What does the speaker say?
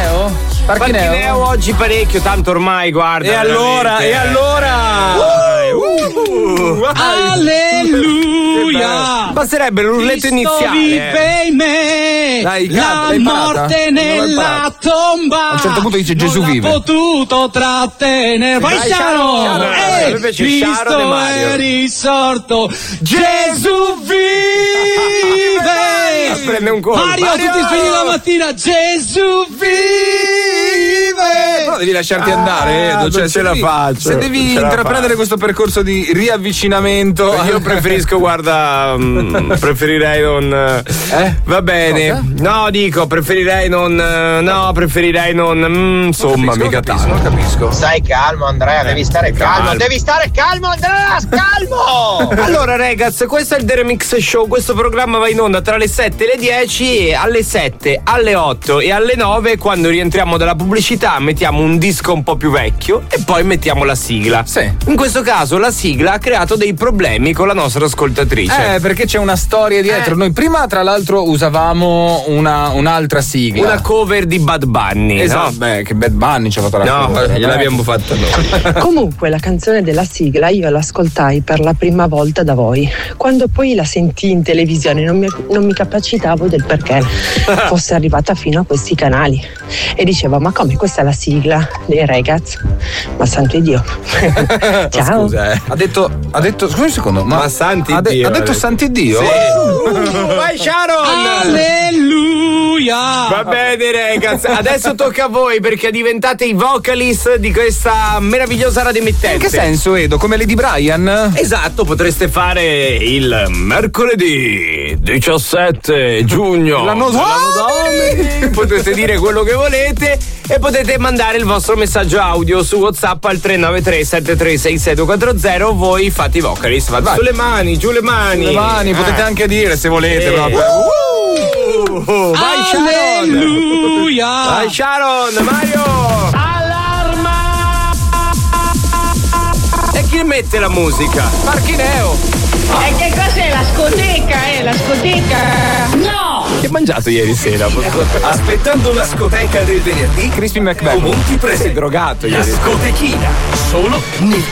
Parchineo oggi parecchio, tanto ormai guarda. E allora? Alleluia! Basterebbe l'urletto iniziale. Vive in me. Dai, la morte nella tomba. A un certo punto dice Gesù vive. Non ho potuto trattenere. Vai Sharon! Cristo è risorto. Gesù vive! Prende un colpo. Mario, tutti svegli la mattina. Gesù vive! Però devi lasciarti andare, Edo. Cioè, ce la faccio. Se devi intraprendere questo percorso di riavvicinamento, io preferisco, guarda, preferirei non. Va bene. Cosa? No, dico, preferirei non. Insomma, mica tanto. Non capisco. Stai calmo, Andrea, devi stare calmo. Devi stare calmo, Andrea, calmo! Allora, ragazzi, questo è il The Remix Show. Questo programma va in onda tra le 7 e le 10 e alle 7, alle 8 e alle 9, quando rientriamo dalla pubblicità, mettiamo un disco un po' più vecchio e poi mettiamo la sigla. Sì. In questo caso la sigla ha creato dei problemi con la nostra ascoltatrice. Perché c'è una storia dietro. Noi prima, tra l'altro, usavamo un'altra sigla. Una cover di Bad Bunny. Esatto. No? Beh, che Bad Bunny ci ha fatto la cover. gliel'abbiamo fatta noi. Comunque la canzone della sigla io l'ascoltai per la prima volta da voi. Quando poi la sentii in televisione non mi capacitavo del perché fosse arrivata fino a questi canali. E dicevo, ma come, questa è la sigla dei ragazzi? Ma santo Dio. Ciao. Scusa, ha detto, scusa un secondo, ma santi ha Dio. Ha detto santi Dio? Sì. Vai Sharon! Alleluia! Va bene, ragazzi, adesso tocca a voi perché diventate i vocalist di questa meravigliosa radioemittente. In che senso, Edo? Come Lady Brian? Esatto, potreste fare il mercoledì 17 giugno. L'anno domini. Potete dire quello che volete e potete mandare il vostro messaggio audio su WhatsApp al 393 736640. Voi fate i vocalist. Vai. Sulle mani, giù le mani. Sulle mani, potete anche dire se volete proprio. Vai Sharon! Alleluia! Vai Sharon, Mario! Allarma! E chi mette la musica? Parchineo! E che cos'è la scoteca? La scoteca? No! Che hai mangiato ieri sera? Aspettando la scoteca del venerdì, Crispy McBacon. Monti presenta Sei drogato la ieri sera. scotechina, solo nel